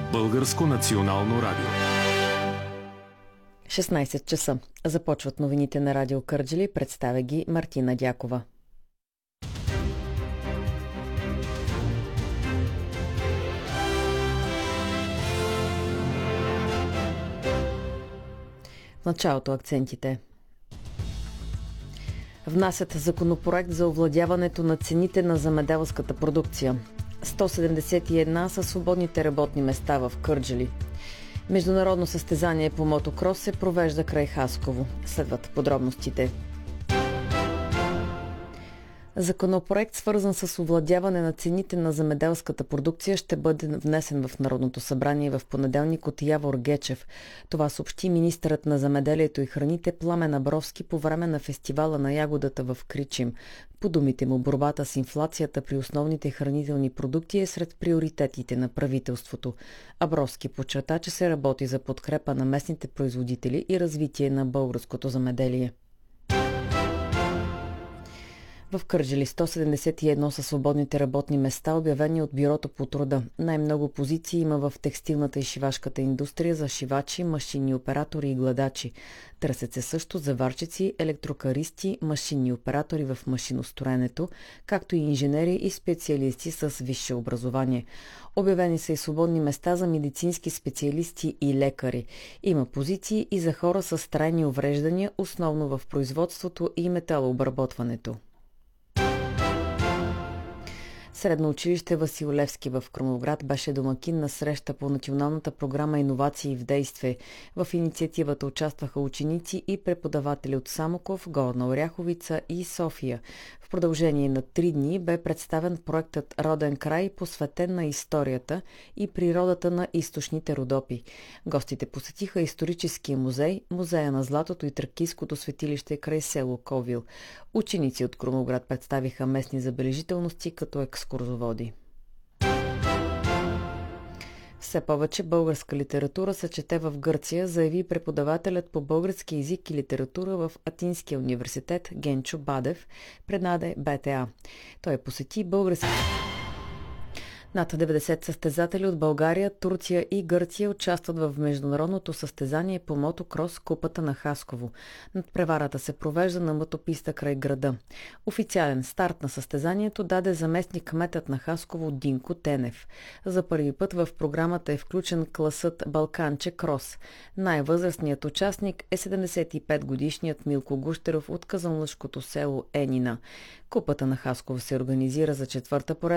Българско национално радио. 16 часа. Започват новините на Радио Кърджали. Представя ги Мартина Дякова. В началото акцентите. Внасят законопроект за овладяването на цените на земеделската продукция. 171 са свободните работни места в Кърджали. Международно състезание по мотокрос се провежда край Хасково. Следват подробностите. Законопроект, свързан с овладяване на цените на земеделската продукция, ще бъде внесен в Народното събрание в понеделник от Явор Гечев. Това съобщи министърът на земеделието и храните Пламен Абровски по време на фестивала на ягодата в Кричим. По думите му, борбата с инфлацията при основните хранителни продукти е сред приоритетите на правителството. Абровски подчерта, че се работи за подкрепа на местните производители и развитие на българското земеделие. В Кърджали 171 са свободните работни места, обявени от Бюрото по труда. Най-много позиции има в текстилната и шивашката индустрия за шивачи, машинни оператори и гладачи. Търсят се също заварчици, електрокаристи, машинни оператори в машиностроенето, както и инженери и специалисти с висше образование. Обявени са и свободни места за медицински специалисти и лекари. Има позиции и за хора с трайни увреждания, основно в производството и металообработването. Средно училище Васил Левски в Крумовград беше домакин на среща по националната програма "Иновации в действие". В инициативата участваха ученици и преподаватели от Самоков, Горна Оряховица и София. В продължение на 3 дни бе представен проектът "Роден край", посветен на историята и природата на източните Родопи. Гостите посетиха историческия музей, музея на златото и тракийското светилище край село Ковил. Ученици от Крумовград представиха местни забележителности като екскурзоводи. Все повече българска литература се чете в Гърция, заяви преподавателят по български език и литература в Атинския университет Генчо Бадев, предаде БТА. Той посети български... Над 90 състезатели от България, Турция и Гърция участват в международното състезание по мотокрос Купата на Хасково. Надпреварата се провежда на мотописта край града. Официален старт на състезанието даде заместник-кметът на Хасково Динко Тенев. За първи път в програмата е включен класът Балканче Крос. Най-възрастният участник е 75-годишният Милко Гущеров от казанлъшкото село Енина. Купата на Хасково се организира за 4-та поредна